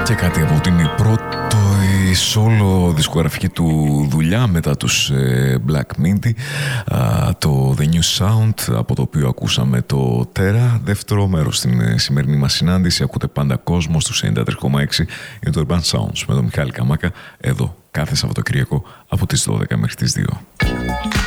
Και κάτι από την πρώτη solo δισκογραφική του δουλειά μετά τους Black Midi, το The New Sound, από το οποίο ακούσαμε το Terra. Δεύτερο μέρος στην σημερινή μας συνάντηση. Ακούτε πάντα κόσμο στους 93,6 για το Urban Sounds με τον Μιχάλη Καμάκα, εδώ κάθε Σαββατοκύριακο από τις 12 μέχρι τις 2.